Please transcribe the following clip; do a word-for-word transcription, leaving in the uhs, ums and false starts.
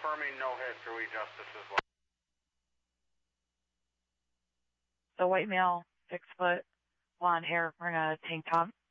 confirming no history, Justice as well. The white male, six foot, blonde hair, wearing a tank top.